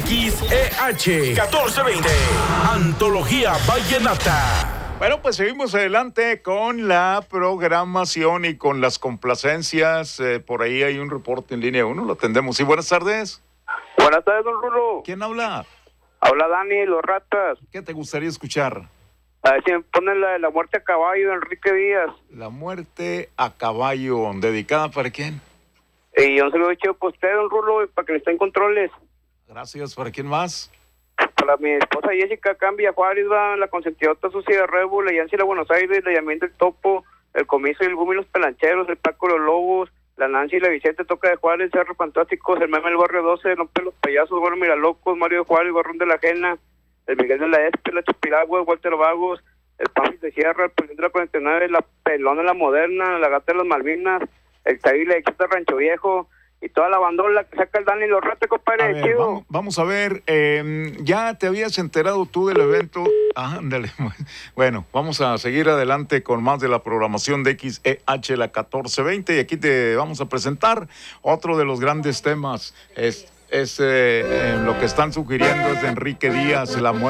XEH 1420, Antología Vallenata. Bueno, pues seguimos adelante con la programación y con las complacencias. Por ahí hay un reporte en línea 1, lo atendemos. Sí, buenas tardes. Buenas tardes, don Rulo. ¿Quién habla? Habla Dani, Los Ratas. ¿Qué te gustaría escuchar? A ver si me ponen la muerte a caballo de Enrique Díaz. La muerte a caballo, ¿dedicada para quién? Y yo se lo he dicho para usted, don Rulo, para que le estén controles. Gracias, ¿para quién más? Para mi esposa Jessica Cambia Juárez, va la consentidota sucia de Rebu, la Yancy de Buenos Aires, la Yamín del Topo, el Comiso y el Gumi los Pelancheros, el Paco los Lobos, la Nancy y la Vicente Toca de Juárez, Cerro Fantásticos, el Meme del Barrio 12, No Pelos Payasos, Bueno Miralocos, Mario de Juárez, Barrón de la Ajena, el Miguel de la Espe, la Chupiragua, Walter Vagos, el Pampi de Sierra, el Polín de la 49, la Pelona de la Moderna, la Gata de las Malvinas, el Taile de Quita Rancho Viejo, y toda la bandola que saca el Dani Los Ratas, compadre, ver, chido. vamos a ver, ¿ya te habías enterado tú del evento? Ándale, bueno, vamos a seguir adelante con más de la programación de XEH, la 1420, y aquí te vamos a presentar otro de los grandes temas, lo que están sugiriendo es de Enrique Díaz, la muerte